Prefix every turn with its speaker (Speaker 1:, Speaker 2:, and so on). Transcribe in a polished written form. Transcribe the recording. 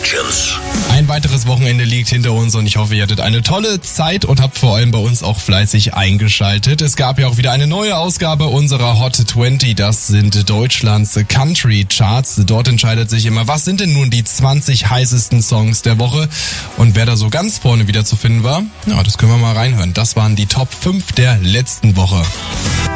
Speaker 1: Legends.
Speaker 2: Ein weiteres Wochenende liegt hinter uns und ich hoffe, ihr hattet eine tolle Zeit und habt vor allem bei uns auch fleißig eingeschaltet. Es gab ja auch wieder eine neue Ausgabe unserer Hot 20. Das sind Deutschlands Country Charts. Dort entscheidet sich immer, was sind denn nun die 20 heißesten Songs der Woche und wer da so ganz vorne wieder zu finden war. Ja, das können wir mal reinhören. Das waren die Top 5 der letzten Woche.